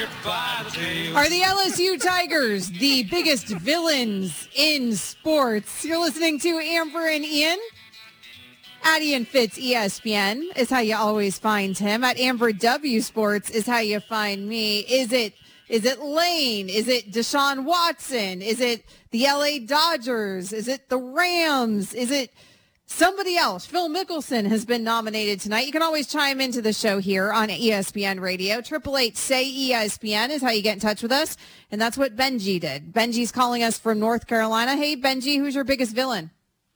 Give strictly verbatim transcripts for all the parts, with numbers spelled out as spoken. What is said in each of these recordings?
Are the L S U Tigers the biggest villains in sports? You're listening to Amber and Ian. At Ian Fitz, E S P N is how you always find him. At Amber W Sports is how you find me. Is it is it Lane? Is it Deshaun Watson? Is it the L A Dodgers? Is it the Rams? Is it somebody else? Phil Mickelson has been nominated tonight. You can always chime into the show here on E S P N Radio. Triple eight say E S P N is how you get in touch with us, and that's what Benji did. Benji's calling us from North Carolina. Hey, Benji, who's your biggest villain?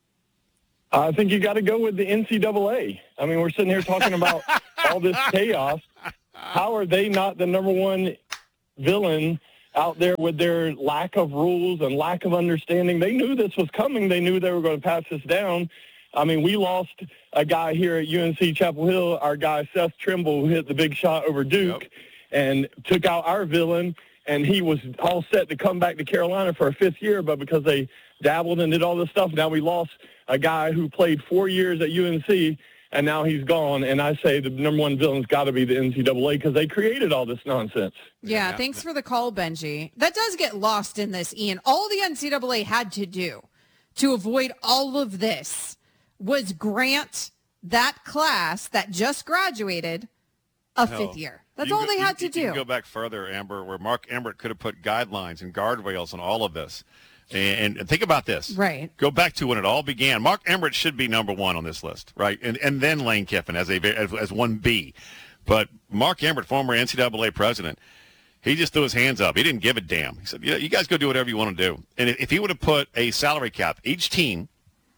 I think you got to go with the N C double A. I mean, we're sitting here talking about all this chaos. How are they not the number one villain out there with their lack of rules and lack of understanding? They knew this was coming. They knew they were going to pass this down. I mean, we lost a guy here at U N C Chapel Hill, our guy Seth Trimble, who hit the big shot over Duke yep. and took out our villain, and he was all set to come back to Carolina for a fifth year, but because they dabbled and did all this stuff, now we lost a guy who played four years at U N C, and now he's gone. And I say the number one villain's got to be the N C double A because they created all this nonsense. Yeah, yeah, thanks for the call, Benji. That does get lost in this, Ian. All the N C double A had to do to avoid all of this was grant that class that just graduated a Hell, fifth year. That's all go, they had you, to do. You can go back further, Amber, where Mark Emmert could have put guidelines and guardrails on all of this. And, and think about this. Right. Go back to when it all began. Mark Emmert should be number one on this list, right? And and then Lane Kiffin as a as, as one B. But Mark Emmert, former N C double A president, he just threw his hands up. He didn't give a damn. He said, yeah, you guys go do whatever you want to do. And if, if he would have put a salary cap, each team,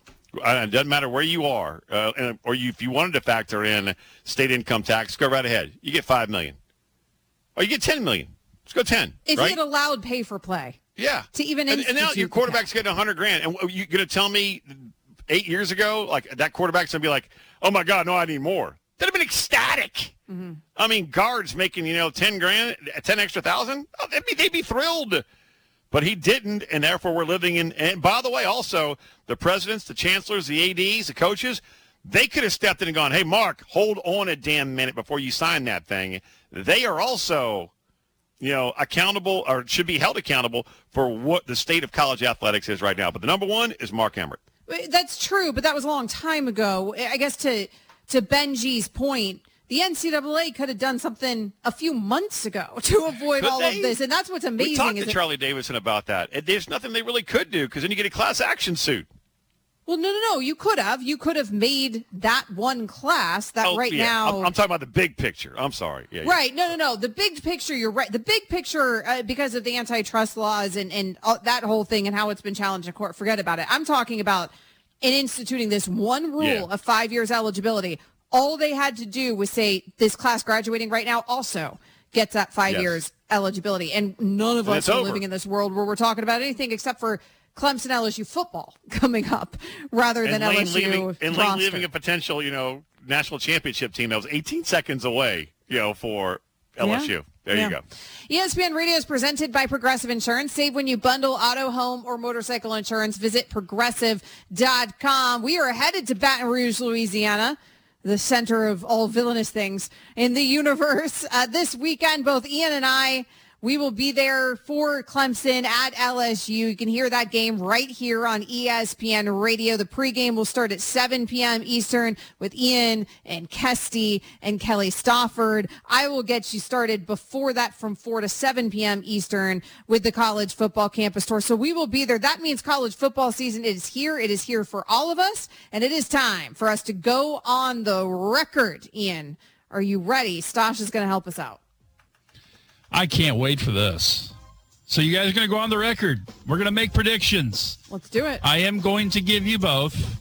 uh, it doesn't matter where you are, uh, and, or you, if you wanted to factor in state income tax, go right ahead. You get five million dollars. Or you get ten million dollars. Let's go ten. If right? he had allowed pay for play. Yeah. To even and, and now your quarterback's getting a hundred grand, and you're going to tell me eight years ago, like that quarterback's going to be like, "Oh my God, no, I need more." That'd have been ecstatic. Mm-hmm. I mean, guards making you know ten grand, ten extra thousand. Oh, they'd be they'd be thrilled, but he didn't, and therefore we're living in. And by the way, also the presidents, the chancellors, the A Ds, the coaches, they could have stepped in and gone, "Hey, Mark, hold on a damn minute before you sign that thing." They are also, you know, accountable or should be held accountable for what the state of college athletics is right now. But the number one is Mark Emmert. That's true, but that was a long time ago. I guess to to Benji's point, the N C double A could have done something a few months ago to avoid Could all they? of this, and that's what's amazing. We talked is to it, Charlie Davidson about that. And there's nothing they really could do because then you get a class action suit. Well, no, no, no. You could have. You could have made that one class that oh, right yeah. now. I'm, I'm talking about the big picture. I'm sorry. Yeah, right. No, no, no. The big picture, you're right. The big picture, uh, because of the antitrust laws and, and uh, that whole thing and how it's been challenged in court, forget about it. I'm talking about in instituting this one rule yeah. of five years eligibility. All they had to do was say this class graduating right now also gets that five yes. years eligibility. And none of and us are over. living in this world where we're talking about anything except for Clemson L S U football coming up rather than and Lane L S U leaving, and roster. Lane leaving a potential, you know, national championship team that was eighteen seconds away, you know, for L S U. Yeah. There yeah. you go. E S P N Radio is presented by Progressive Insurance. Save when you bundle auto, home, or motorcycle insurance. Visit progressive dot com. We are headed to Baton Rouge, Louisiana, the center of all villainous things in the universe. Uh, this weekend, both Ian and I, we will be there for Clemson at L S U. You can hear that game right here on E S P N Radio. The pregame will start at seven p.m. Eastern with Ian and Kesty and Kelly Stafford. I will get you started before that from four to seven p.m. Eastern with the college football campus tour. So we will be there. That means college football season is here. It is here for all of us, and it is time for us to go on the record. Ian, are you ready? Stosh is going to help us out. I can't wait for this. So you guys are going to go on the record. We're going to make predictions. Let's do it. I am going to give you both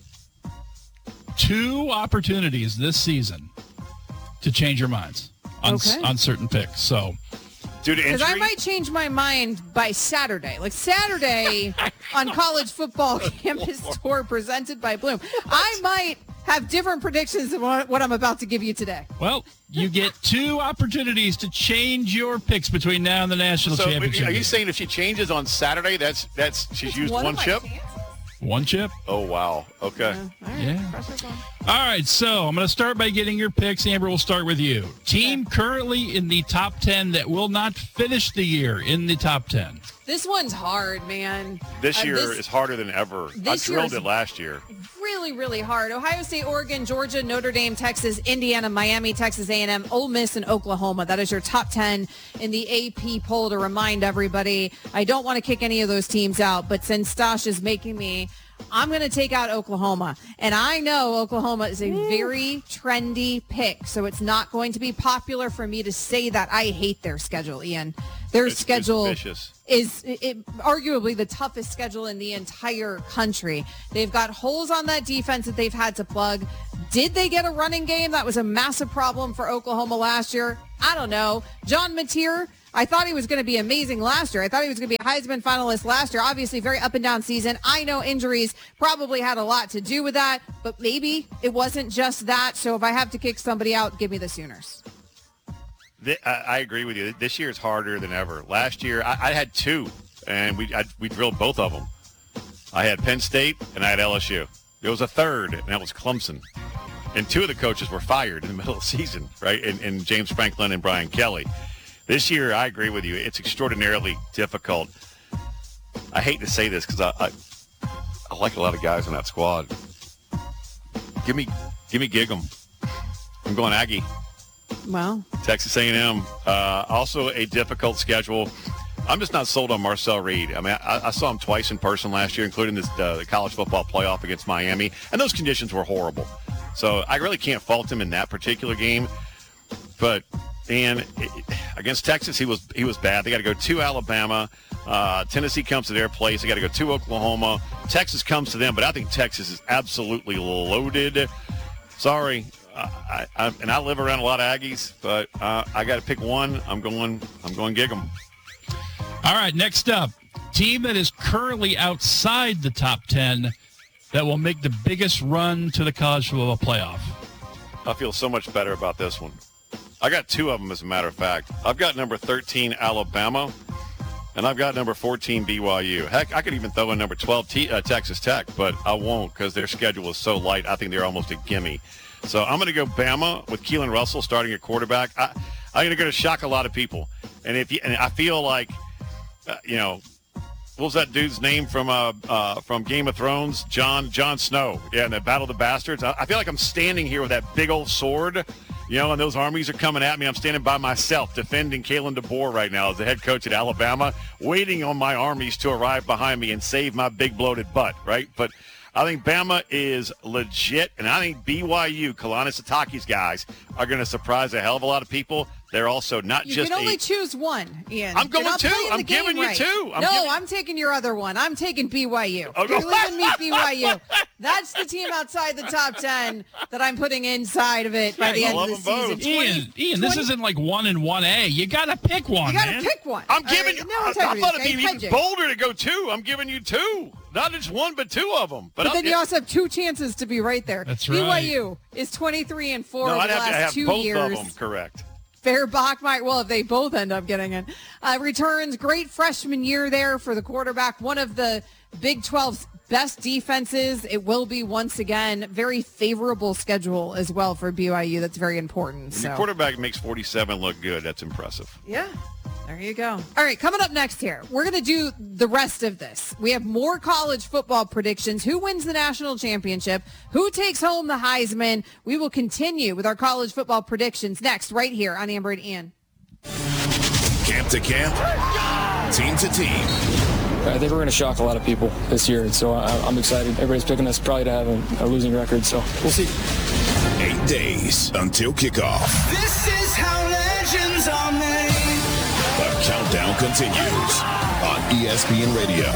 two opportunities this season to change your minds on, okay. on certain picks. So, because I might change my mind by Saturday. Like Saturday on College Football Campus Tour presented by Bloom. I might have different predictions than what, what I'm about to give you today. Well, you get two opportunities to change your picks between now and the national so championship. Are you saying if she changes on Saturday, that's that's she's it's used one, one chip? One chip. Oh, wow. Okay. Yeah. All right. Yeah. Pressure's on. All right, so I'm going to start by getting your picks. Amber, we'll start with you. Team currently in the top ten that will not finish the year in the top ten. This one's hard, man. This Uh, year this- is harder than ever. I this drilled year's- it last year. Really, really hard. Ohio State, Oregon, Georgia, Notre Dame, Texas, Indiana, Miami, Texas A and M, Ole Miss, and Oklahoma. That is your top ten in the A P poll to remind everybody. I don't want to kick any of those teams out, but since Stosh is making me, I'm going to take out Oklahoma. And I know Oklahoma is a very trendy pick, so it's not going to be popular for me to say that. I hate their schedule, Ian. Their It's- it's schedule vicious. is it, it, arguably the toughest schedule in the entire country. They've got holes on that defense that they've had to plug. Did they get a running game? That was a massive problem for Oklahoma last year. I don't know. John Mateer, I thought he was going to be amazing last year. I thought he was going to be a Heisman finalist last year. Obviously, very up and down season. I know injuries probably had a lot to do with that, but maybe it wasn't just that. So if I have to kick somebody out, give me the Sooners. Th- I, I agree with you. This year is harder than ever. Last year, I, I had two, and we I, we drilled both of them. I had Penn State, and I had L S U. There was a third, and that was Clemson. And two of the coaches were fired in the middle of the season, right? And, and James Franklin and Brian Kelly. This year, I agree with you. It's extraordinarily difficult. I hate to say this because I, I I like a lot of guys in that squad. Give me give me Gig'em. I'm going Aggie. Well, Texas A and M, uh, also a difficult schedule. I'm just not sold on Marcel Reed. I mean, I, I saw him twice in person last year, including this, uh, the college football playoff against Miami, and those conditions were horrible. So I really can't fault him in that particular game. But, and it, against Texas, he was he was bad. They got to go to Alabama. Uh, Tennessee comes to their place. They got to go to Oklahoma. Texas comes to them, but I think Texas is absolutely loaded. Sorry. I, I, and I live around a lot of Aggies, but uh, I got to pick one. I'm going. I'm going Gig'em. All right, next up, team that is currently outside the top ten that will make the biggest run to the college football playoff. I feel so much better about this one. I got two of them, as a matter of fact. I've got number thirteen, Alabama, and I've got number fourteen, B Y U. Heck, I could even throw in number twelve, T, uh, Texas Tech, but I won't because their schedule is so light. I think they're almost a gimme. So I'm going to go Bama with Keelan Russell starting at quarterback. I, I'm going to shock a lot of people. And if you, and I feel like, uh, you know, what was that dude's name from uh, uh, from Game of Thrones? John John Snow. Yeah, in the Battle of the Bastards. I, I feel like I'm standing here with that big old sword, you know, and those armies are coming at me. I'm standing by myself defending Kalen DeBoer right now as the head coach at Alabama, waiting on my armies to arrive behind me and save my big bloated butt, right? But I think Bama is legit, and I think B Y U, Kalani Sitake's guys, are going to surprise a hell of a lot of people. They're also not you just can only a, choose one, Ian. I'm going You're not two. playing the I'm game giving you right. two. I'm no, giving- I'm taking your other one. I'm taking B Y U. Oh, You're no. leaving me B Y U. That's the team outside the top ten that I'm putting inside of it by the I end love of the them both. season. Ian, twenty, Ian, this twenty isn't like one and one A. You got to pick one, You got to man. pick one. I'm All giving right, you. no I, I integrity, thought it'd okay? be even Hedging. bolder to go two. I'm giving you two, not just one, but two of them. But, But I'll then you get- also have two chances to be right there. That's B Y U right. is twenty-three and four no, over I'd the have last to have two both years. of them correct. Fair Bachmeier, well, if they both end up getting it. Uh, returns, great freshman year there for the quarterback. One of the Big twelve's best defenses. It will be once again. Very favorable schedule as well for B Y U. That's very important. When So. your quarterback makes forty-seven look good, that's impressive. Yeah, there you go. All right, coming up next here, we're going to do the rest of this. We have more college football predictions. Who wins the national championship? Who takes home the Heisman? We will continue with our college football predictions next, right here on Amber and Ian. Camp to camp, team to team. I think we're going to shock a lot of people this year, so I'm excited. Everybody's picking us probably to have a, a losing record, so we'll see. Eight days until kickoff. This is how legends are made. The countdown continues on E S P N Radio.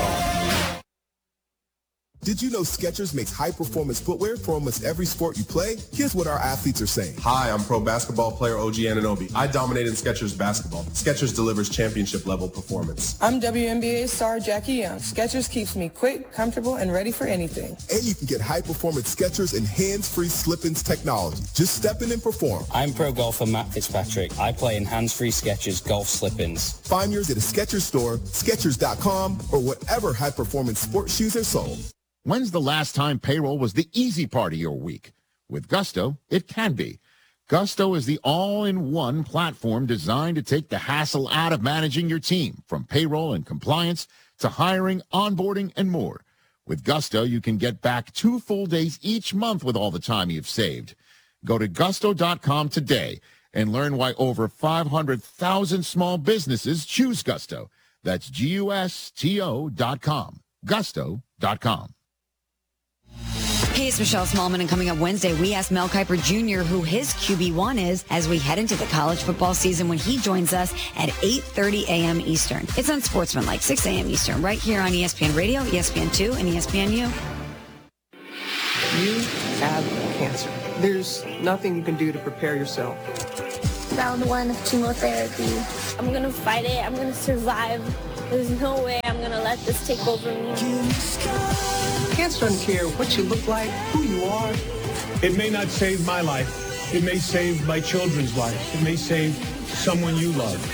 Did you know Skechers makes high-performance footwear for almost every sport you play? Here's what our athletes are saying. Hi, I'm pro basketball player O G Anunoby. I dominate in Skechers basketball. Skechers delivers championship-level performance. I'm W N B A star Jackie Young. Skechers keeps me quick, comfortable, and ready for anything. And you can get high-performance Skechers and hands-free slip-ins technology. Just step in and perform. I'm pro golfer Matt Fitzpatrick. I play in hands-free Skechers golf slip-ins. Find yours at a Skechers store, Skechers dot com, or whatever high-performance sports shoes are sold. When's the last time payroll was the easy part of your week? With Gusto, it can be. Gusto is the all-in-one platform designed to take the hassle out of managing your team, from payroll and compliance to hiring, onboarding, and more. With Gusto, you can get back two full days each month with all the time you've saved. Go to gusto dot com today and learn why over five hundred thousand small businesses choose Gusto. That's G U S T O dot com. gusto dot com. Hey, it's Michelle Smallman, and coming up Wednesday, we asked Mel Kiper Junior who his Q B one is as we head into the college football season when he joins us at eight thirty a.m. Eastern. It's on Sportsmanlike, six a.m. Eastern, right here on E S P N Radio, E S P N two, and E S P N U. You have cancer. There's nothing you can do to prepare yourself. Round one of chemotherapy. I'm going to fight it. I'm going to survive. There's no way I'm going to let this take over me. Cancer doesn't care what you look like, who you are. It may not save my life. It may save my children's life. It may save someone you love.